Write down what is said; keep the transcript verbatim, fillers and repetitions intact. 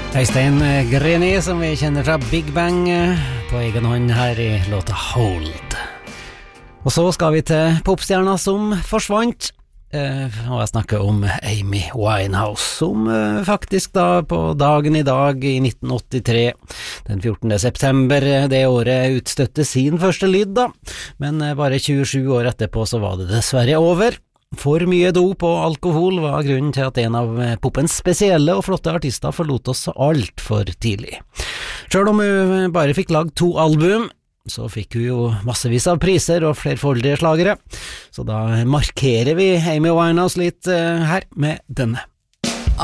Øystein Greni, som vi kjenner fra Big Bang, på egen hånd her i låta Hold. Og så skal vi til popstjerna som forsvant, eh, og jeg snakker om Amy Winehouse, som eh, faktisk da på dagen i dag i nitten åttitre, den fjortende september det året, utstøtte sin første lyd da, men eh, bare tjuesju år etterpå så var det dessverre over. For mye dop og alkohol var grunnen til at en av popens spesielle og flotte artister forlot oss alt for tidlig. Selv om hun bare fikk lagd to album, så fikk hun jo massevis av priser og flerfoldige slagere, så da markerer vi Amy Winehouse litt uh, her med denne.